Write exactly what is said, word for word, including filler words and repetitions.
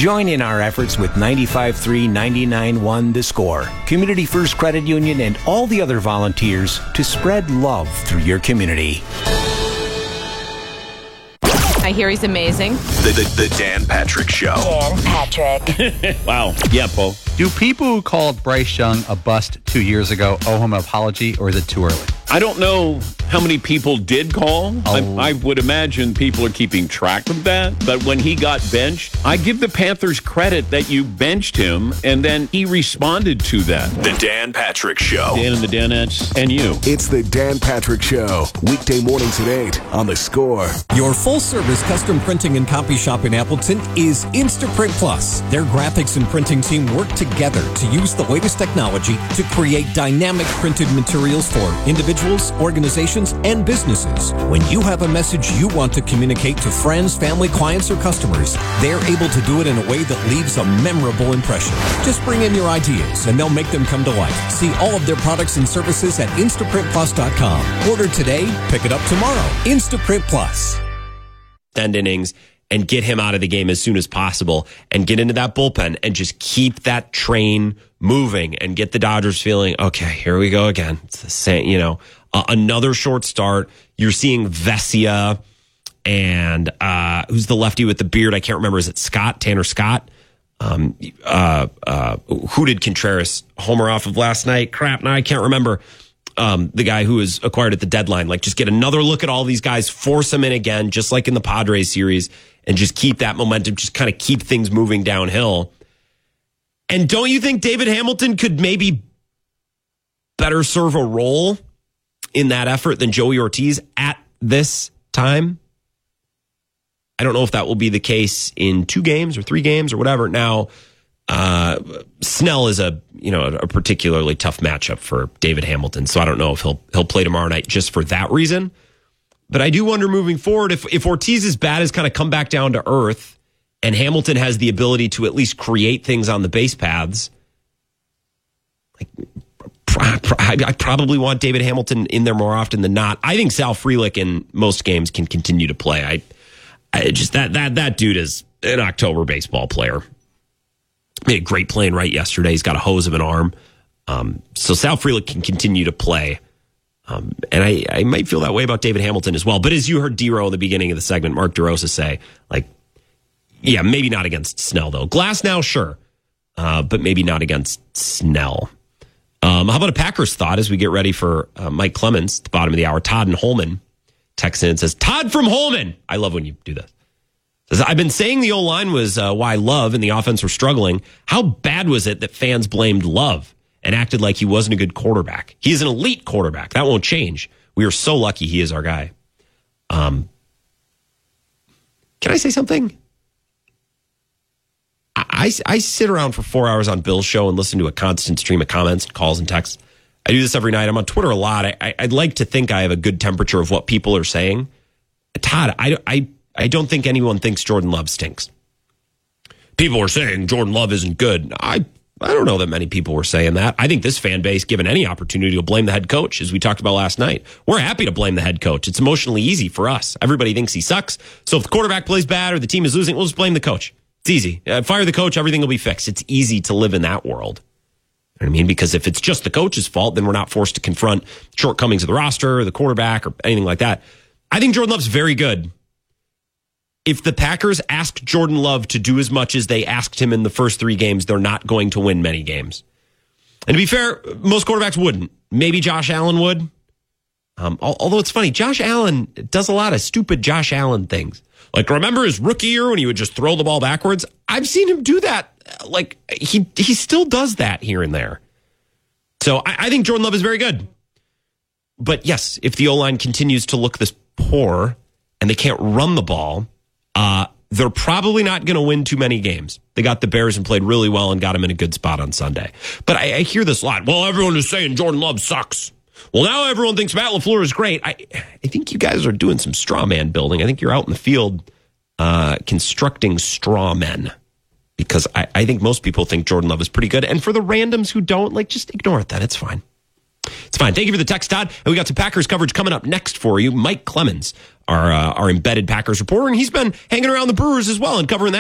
Join in our efforts with ninety-five three, ninety-nine one The Score, Community First Credit Union, and all the other volunteers to spread love through your community. I hear he's amazing. The, the, the Dan Patrick Show. Dan Patrick. Wow. Yeah, Paul. Do people who called Bryce Young a bust two years ago owe him an apology, or is it too early? I don't know how many people did call. Oh. I, I would imagine people are keeping track of that. But when he got benched, I give the Panthers credit that you benched him, and then he responded to that. The Dan Patrick Show. Dan and the Danettes and you. It's the Dan Patrick Show. Weekday mornings at eight on The Score. Your full-service custom printing and copy shop in Appleton is Instaprint Plus. Their graphics and printing team work together to use the latest technology to create dynamic printed materials for individuals, organizations, and businesses. When you have a message you want to communicate to friends, family, clients, or customers, they're able to do it in a way that leaves a memorable impression. Just bring in your ideas and they'll make them come to life. See all of their products and services at Instaprint Plus dot com. Order today, pick it up tomorrow. Instaprint Plus. End innings and get him out of the game as soon as possible and get into that bullpen and just keep that train moving and get the Dodgers feeling, okay, here we go again. It's the same, you know, uh, another short start. You're seeing Vesia and uh, who's the lefty with the beard? I can't remember. Is it Scott, Tanner Scott? Um, uh, uh, who did Contreras homer off of last night? Crap, now I can't remember. Um, the guy who was acquired at the deadline. Like, just get another look at all these guys, force them in again, just like in the Padres series, and just keep that momentum, just kind of keep things moving downhill. And don't you think David Hamilton could maybe better serve a role in that effort than Joey Ortiz at this time? I don't know if that will be the case in two games or three games or whatever. Now, uh, Snell is a you know a particularly tough matchup for David Hamilton, so I don't know if he'll he'll play tomorrow night just for that reason. But I do wonder moving forward if if Ortiz's bat has kind of come back down to earth, and Hamilton has the ability to at least create things on the base paths. Like, I probably want David Hamilton in there more often than not. I think Sal Frelick in most games can continue to play. I, I just that that that dude is an October baseball player. Made a great play in right yesterday. He's got a hose of an arm. Um, so Sal Frelick can continue to play. Um, and I, I might feel that way about David Hamilton as well. But as you heard D-Row in the beginning of the segment, Mark DeRosa say, like, yeah, maybe not against Snell, though. Glass now, sure. Uh, but maybe not against Snell. Um, how about a Packers thought as we get ready for uh, Mike Clemens at the bottom of the hour? Todd and Holman texts in and says, Todd from Holman. I love when you do this. Says, I've been saying the O-line was uh, why Love and the offense were struggling. How bad was it that fans blamed Love and acted like he wasn't a good quarterback? He is an elite quarterback. That won't change. We are so lucky he is our guy. Um, can I say something? I, I sit around for four hours on Bill's show and listen to a constant stream of comments, calls, and texts. I do this every night. I'm on Twitter a lot. I, I, I'd like to think I have a good temperature of what people are saying. Todd, I, I, I don't think anyone thinks Jordan Love stinks. People are saying Jordan Love isn't good. I, I don't know that many people were saying that. I think this fan base, given any opportunity, will blame the head coach, as we talked about last night. We're happy to blame the head coach. It's emotionally easy for us. Everybody thinks he sucks. So if the quarterback plays bad or the team is losing, we'll just blame the coach. It's easy. Uh, fire the coach, everything will be fixed. It's easy to live in that world. You know what I mean? Because if it's just the coach's fault, then we're not forced to confront shortcomings of the roster or the quarterback or anything like that. I think Jordan Love's very good. If the Packers asked Jordan Love to do as much as they asked him in the first three games, they're not going to win many games. And to be fair, most quarterbacks wouldn't. Maybe Josh Allen would. Um, although it's funny, Josh Allen does a lot of stupid Josh Allen things. Like, remember his rookie year when he would just throw the ball backwards? I've seen him do that. Like, he he still does that here and there. So I, I think Jordan Love is very good. But yes, if the O-line continues to look this poor and they can't run the ball, uh, they're probably not going to win too many games. They got the Bears and played really well and got them in a good spot on Sunday. But I, I hear this a lot. Well, everyone is saying Jordan Love sucks. Well, now everyone thinks Matt LaFleur is great. I, I think you guys are doing some straw man building. I think you're out in the field uh, constructing straw men. Because I, I think most people think Jordan Love is pretty good. And for the randoms who don't, like, just ignore it then. It's fine. It's fine. Thank you for the text, Todd. And we got some Packers coverage coming up next for you. Mike Clemens, our, uh, our embedded Packers reporter, and he's been hanging around the Brewers as well and covering that.